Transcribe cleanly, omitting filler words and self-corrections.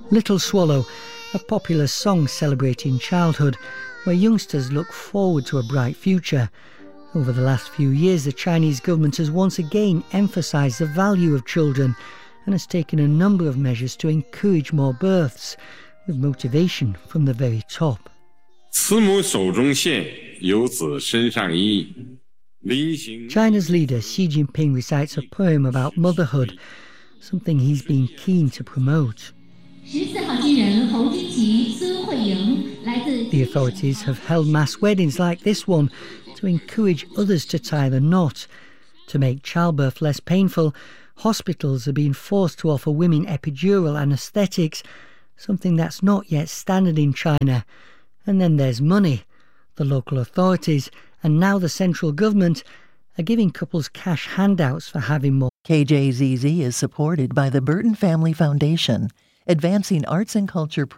Little Swallow, a popular song celebrating childhood, where youngsters look forward to a bright future. Over the last few years, the Chinese government has once again emphasised the value of children and has taken a number of measures to encourage more births, with motivation from the very top. China's leader Xi Jinping recites a poem about motherhood, something he's been keen to promote. The authorities have held mass weddings like this one to encourage others to tie the knot. To make childbirth less painful, hospitals are being forced to offer women epidural anaesthetics, something that's not yet standard in China. And then there's money. The local authorities and now the central government are giving couples cash handouts for having more. KJZZ is supported by the Burton Family Foundation, advancing arts and culture